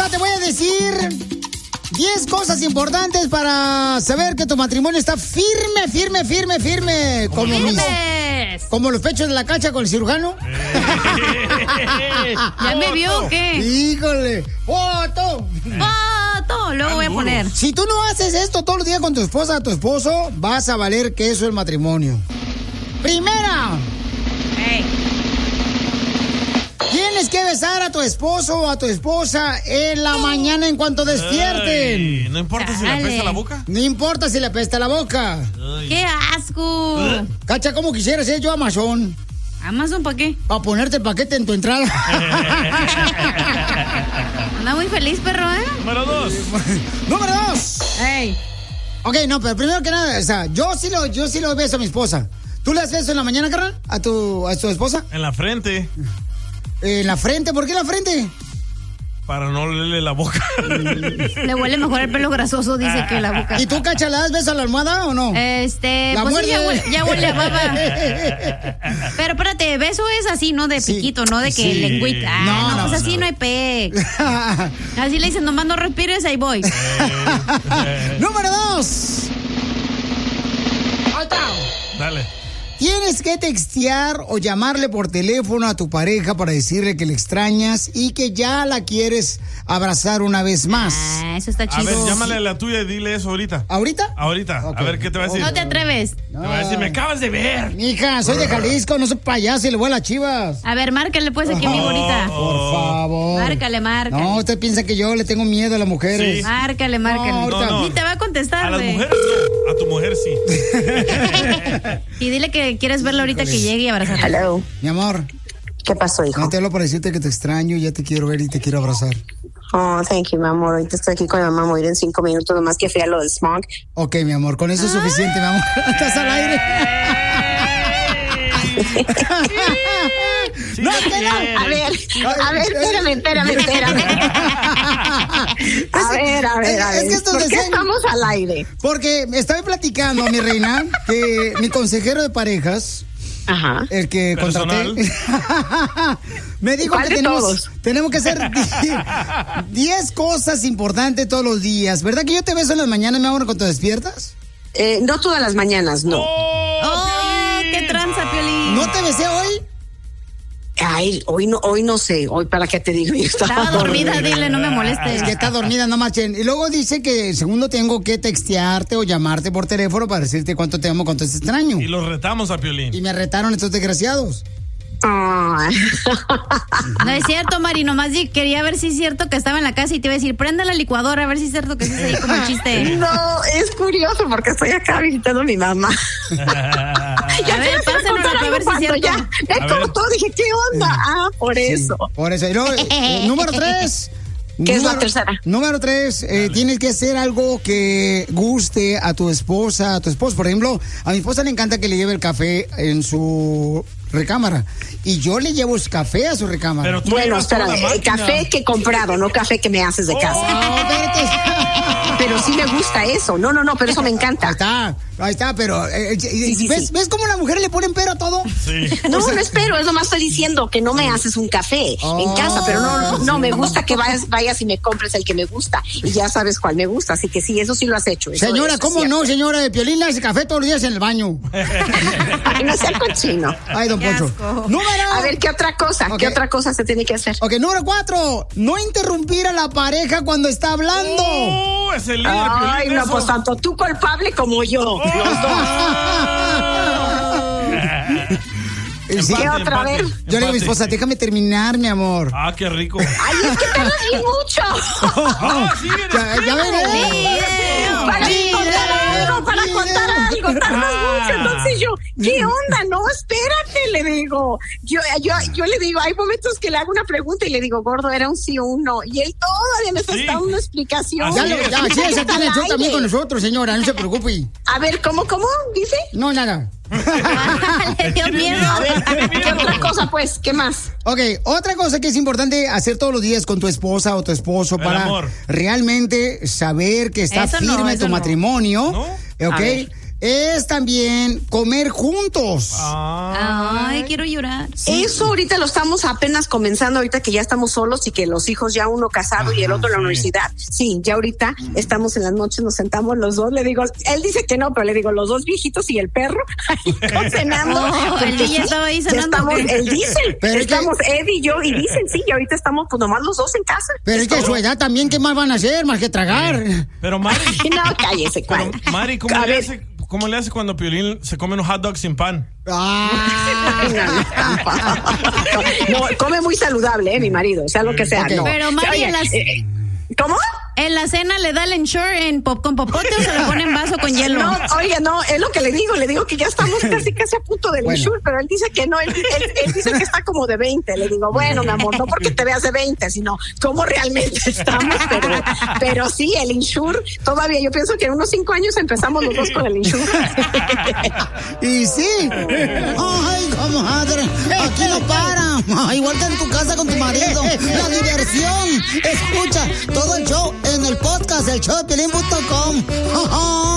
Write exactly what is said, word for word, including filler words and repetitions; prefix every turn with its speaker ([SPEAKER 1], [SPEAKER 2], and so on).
[SPEAKER 1] hermosa, te voy a decir diez cosas importantes para saber que tu matrimonio está firme, firme, firme, firme. Como, mis, como los pechos de la cacha con el cirujano.
[SPEAKER 2] ¿Ya me vio o qué?
[SPEAKER 1] Híjole. ¡Foto!
[SPEAKER 2] ¡Foto! Luego voy a poner.
[SPEAKER 1] Si tú no haces esto todos los días con tu esposa, tu esposo, vas a valer queso el matrimonio. Primera.
[SPEAKER 2] Hey.
[SPEAKER 1] Tienes que besar a tu esposo o a tu esposa en la mañana en cuanto despierten.
[SPEAKER 3] Ay, no importa Dale. si le apesta la boca.
[SPEAKER 1] No importa si le apesta la boca.
[SPEAKER 2] Ay. ¡Qué asco!
[SPEAKER 1] ¿Eh? Cacha, ¿cómo quisiera ser yo Amazon?
[SPEAKER 2] ¿Amazon para qué?
[SPEAKER 1] Para ponerte el paquete en tu entrada.
[SPEAKER 2] Anda muy feliz, perro, ¿eh?
[SPEAKER 3] Número dos.
[SPEAKER 1] Número dos.
[SPEAKER 2] Ey.
[SPEAKER 1] Ok, no, pero primero que nada, o sea, yo sí lo, yo sí lo beso a mi esposa. ¿Tú le haces eso en la mañana, carnal? ¿A tu, a tu esposa?
[SPEAKER 3] En la frente.
[SPEAKER 1] ¿En la frente? ¿Por qué en la frente?
[SPEAKER 3] Para no olerle la boca.
[SPEAKER 2] Le huele mejor el pelo grasoso, dice, que la boca.
[SPEAKER 1] ¿Y tú, Cacha, le das beso a la almohada o no?
[SPEAKER 2] Este,
[SPEAKER 1] la
[SPEAKER 2] pues sí, ya huele, ya huele a baba. Pero espérate, beso es así, ¿no? De
[SPEAKER 1] sí,
[SPEAKER 2] piquito, ¿no? De que
[SPEAKER 1] sí.
[SPEAKER 2] lengüita. Ah,
[SPEAKER 1] no,
[SPEAKER 2] no,
[SPEAKER 1] no,
[SPEAKER 2] pues
[SPEAKER 1] no.
[SPEAKER 2] así no hay pec. Así le dicen, nomás no respires, ahí voy.
[SPEAKER 1] Número dos.
[SPEAKER 3] Dale.
[SPEAKER 1] Tienes que textear o llamarle por teléfono a tu pareja para decirle que le extrañas y que ya la quieres abrazar una vez más.
[SPEAKER 2] Ah, eso está chido.
[SPEAKER 3] A ver, llámale a la tuya y dile eso ahorita.
[SPEAKER 1] ¿Ahorita?
[SPEAKER 3] Ahorita.
[SPEAKER 1] Okay.
[SPEAKER 3] A ver, ¿qué te va a decir?
[SPEAKER 2] No te atreves.
[SPEAKER 3] No. Te va a decir, me acabas de ver.
[SPEAKER 1] Mija, soy de Jalisco, no soy payaso y le voy a las Chivas.
[SPEAKER 2] A ver, márcale pues aquí, oh, mi bonita.
[SPEAKER 1] Por favor.
[SPEAKER 2] Márcale, márcale.
[SPEAKER 1] No, usted piensa que yo le tengo miedo a las mujeres.
[SPEAKER 2] Sí. Márcale, márcale.
[SPEAKER 1] No,
[SPEAKER 3] no, no.
[SPEAKER 2] Ni te va a contestar,
[SPEAKER 3] A las
[SPEAKER 2] wey.
[SPEAKER 3] mujeres no, a tu mujer sí.
[SPEAKER 2] Y dile que quieres verla ahorita que llegue y abrazarla.
[SPEAKER 4] Hello.
[SPEAKER 1] Mi amor.
[SPEAKER 4] ¿Qué pasó, hijo?
[SPEAKER 1] No te hablo para decirte que te extraño, ya te quiero ver y te quiero abrazar.
[SPEAKER 4] Oh, thank you, mi amor. Ahorita estoy aquí con mi mamá, voy a ir en cinco minutos, nomás que fui a lo del smog.
[SPEAKER 1] Ok, mi amor, con eso es suficiente, mi amor. Estás al aire.
[SPEAKER 3] Sí,
[SPEAKER 1] no,
[SPEAKER 3] te
[SPEAKER 4] a ver, a ver, espérame, espérame, espérame. A ver, a ver, a ver.
[SPEAKER 1] Es que esto
[SPEAKER 4] ¿Por
[SPEAKER 1] es
[SPEAKER 4] qué
[SPEAKER 1] de...
[SPEAKER 4] estamos al aire?
[SPEAKER 1] Porque me estaba platicando, mi reina, que mi consejero de parejas,
[SPEAKER 4] ajá,
[SPEAKER 1] el que
[SPEAKER 3] Personal.
[SPEAKER 1] contraté, me dijo que tenemos, tenemos que hacer diez cosas importantes todos los días. ¿Verdad que yo te beso en las mañanas, mi amor, cuando te despiertas?
[SPEAKER 4] Eh, no todas las mañanas, no.
[SPEAKER 3] ¡Oh,
[SPEAKER 2] oh qué tranza, Piolín!
[SPEAKER 1] ¿No te besé hoy?
[SPEAKER 4] Ay, hoy no, hoy no sé, hoy para qué te digo, yo estaba,
[SPEAKER 2] estaba dormida, dile, no me molestes.
[SPEAKER 1] Es que está dormida, no marchen. Y luego dice que segundo tengo que textearte o llamarte por teléfono para decirte cuánto te amo, cuánto te extraño.
[SPEAKER 3] Y los retamos a Piolín.
[SPEAKER 1] Y me retaron estos desgraciados.
[SPEAKER 4] Ah.
[SPEAKER 2] No es cierto, Mari, nomás di- quería ver si es cierto que estaba en la casa y te iba a decir, prende la licuadora, a ver si es cierto que sí es ahí como el chiste.
[SPEAKER 4] No, es curioso porque estoy acá visitando a mi mamá.
[SPEAKER 2] A ver, pásanos a ver si es cierto.
[SPEAKER 4] Ya, me cortó, dije, ¿qué onda? Ah, por eso.
[SPEAKER 1] Sí, por eso. Y luego, eh, número tres.
[SPEAKER 4] ¿Qué
[SPEAKER 1] número,
[SPEAKER 4] es la tercera?
[SPEAKER 1] Número tres, eh, tienes que hacer algo que guste a tu esposa, a tu esposo. Por ejemplo, a mi esposa le encanta que le lleve el café en su recámara. Y yo le llevo el café a su recámara.
[SPEAKER 3] Pero tú
[SPEAKER 4] Bueno,
[SPEAKER 3] llevas toda
[SPEAKER 4] espera,
[SPEAKER 3] la
[SPEAKER 4] eh,
[SPEAKER 3] máquina.
[SPEAKER 4] café que he comprado, no café que me haces de casa.
[SPEAKER 1] No, espérate.
[SPEAKER 4] Pero sí me gusta eso. No, no, no, pero eso me
[SPEAKER 1] Ahí
[SPEAKER 4] encanta.
[SPEAKER 1] está, ahí está, pero eh,
[SPEAKER 4] Sí, sí,
[SPEAKER 1] ¿ves,
[SPEAKER 4] sí.
[SPEAKER 1] ¿ves cómo las mujeres le ponen pero a todo?
[SPEAKER 3] Sí.
[SPEAKER 4] No, no espero, es nomás estoy diciendo que no me haces un café
[SPEAKER 1] Oh.
[SPEAKER 4] en casa, pero no, no, no, me gusta que vayas, vayas y me compres el que me gusta. Y ya sabes cuál me gusta, así que sí, eso sí lo has hecho. Eso-
[SPEAKER 1] Señora,
[SPEAKER 4] eso
[SPEAKER 1] ¿cómo
[SPEAKER 4] es
[SPEAKER 1] no,
[SPEAKER 4] cierto.
[SPEAKER 1] señora? De Piolín le hace café todos los días en el baño.
[SPEAKER 4] Ay, no sea cochino.
[SPEAKER 1] Ay, don
[SPEAKER 2] Qué
[SPEAKER 1] Poncho.
[SPEAKER 2] asco.
[SPEAKER 1] Número.
[SPEAKER 4] A ver, ¿qué otra cosa?
[SPEAKER 1] Ok.
[SPEAKER 4] ¿Qué otra cosa se tiene que hacer?
[SPEAKER 1] Ok, número cuatro. No interrumpir a la pareja cuando está hablando.
[SPEAKER 3] ¡Oh! Es el líder,
[SPEAKER 4] Ay,
[SPEAKER 3] Piolín,
[SPEAKER 4] no,
[SPEAKER 3] eso.
[SPEAKER 4] pues tanto tú culpable como yo. Los dos.
[SPEAKER 1] Sí.
[SPEAKER 4] ¿Qué otra
[SPEAKER 3] empate,
[SPEAKER 4] vez?
[SPEAKER 1] Yo le digo a mi esposa, déjame terminar, mi amor.
[SPEAKER 3] Ah, qué rico.
[SPEAKER 4] Ay, es que tardas bien mucho.
[SPEAKER 3] Ah, sí, eres
[SPEAKER 1] Ya, ya ven, ¿eh?
[SPEAKER 2] Video,
[SPEAKER 4] Para
[SPEAKER 2] video.
[SPEAKER 4] contar algo, para contar algo, tardas
[SPEAKER 3] Ah.
[SPEAKER 4] mucho. Entonces yo, ¿qué onda? No, espérate, le digo. Yo, yo, yo le digo, hay momentos que le hago una pregunta y le digo, gordo, era un sí o un no. Y él todavía me está
[SPEAKER 3] Sí.
[SPEAKER 4] dando una explicación.
[SPEAKER 3] Así
[SPEAKER 1] Ya, lo,
[SPEAKER 3] es.
[SPEAKER 1] ya, sí, esa tiene el show
[SPEAKER 4] Al
[SPEAKER 1] también
[SPEAKER 4] aire.
[SPEAKER 1] con nosotros, señora, no se preocupe.
[SPEAKER 4] A ver, ¿cómo, cómo? ¿Dice?
[SPEAKER 1] No, nada.
[SPEAKER 2] Le dio miedo.
[SPEAKER 4] A ver, a ver, ¿qué otra cosa, pues? ¿Qué más?
[SPEAKER 1] Ok, otra cosa que es importante hacer todos los días con tu esposa o tu esposo
[SPEAKER 3] El
[SPEAKER 1] para
[SPEAKER 3] amor.
[SPEAKER 1] realmente saber que está
[SPEAKER 2] Eso no,
[SPEAKER 1] firme
[SPEAKER 2] eso
[SPEAKER 1] tu
[SPEAKER 2] no.
[SPEAKER 1] matrimonio.
[SPEAKER 3] ¿No?
[SPEAKER 1] Ok,
[SPEAKER 4] A ver.
[SPEAKER 1] es también comer juntos.
[SPEAKER 2] Ay, quiero llorar.
[SPEAKER 4] Eso ahorita lo estamos apenas comenzando, ahorita que ya estamos solos y que los hijos ya uno casado
[SPEAKER 3] Ajá,
[SPEAKER 4] y el otro en la
[SPEAKER 3] sí.
[SPEAKER 4] universidad. Sí, ya ahorita estamos en las noches, nos sentamos los dos, le digo, él dice que no, pero le digo, los dos viejitos y el perro, ahí cenando.
[SPEAKER 2] Oh, el D J estaba ahí cenando,
[SPEAKER 4] Estamos,
[SPEAKER 2] ¿o qué?
[SPEAKER 4] el Diesel,
[SPEAKER 1] Pero es que-
[SPEAKER 4] estamos Ed y yo, y dicen, sí, y ahorita estamos pues nomás los dos en casa.
[SPEAKER 1] Pero es que a su edad también, ¿qué más van a hacer? Más que tragar.
[SPEAKER 3] Pero Mari,
[SPEAKER 4] No, cállese,
[SPEAKER 3] pero,
[SPEAKER 4] ¿cuál?
[SPEAKER 3] Mari, ¿cómo
[SPEAKER 4] A
[SPEAKER 3] le,
[SPEAKER 4] ver.
[SPEAKER 3] hace, ¿cómo le hace cuando Piolín se come unos hot dogs sin pan?
[SPEAKER 1] Ah.
[SPEAKER 4] No, come muy saludable, eh, mi marido, sea lo que sea.
[SPEAKER 1] Ok.
[SPEAKER 4] No.
[SPEAKER 2] Pero, Mari,
[SPEAKER 4] Oye,
[SPEAKER 2] en las-
[SPEAKER 4] eh, ¿cómo?
[SPEAKER 2] ¿En la cena le da el ensure en pop con popote o se lo pone en vaso con hielo?
[SPEAKER 4] No, oye, no, es lo que le digo, le digo que ya estamos casi casi a punto del
[SPEAKER 1] Bueno.
[SPEAKER 4] insure, pero él dice que no, él, él- él dice que está como de veinte. Le digo, bueno, mi amor, no porque te veas de veinte, sino cómo realmente estamos, pero, pero sí, el insure, todavía yo pienso que en unos cinco años empezamos los dos con el insure.
[SPEAKER 1] Y sí. Ay, comadre, aquí no para. Igual que en tu casa con tu marido. La diversión. Escucha todo el show en el podcast del show de Piolín punto com.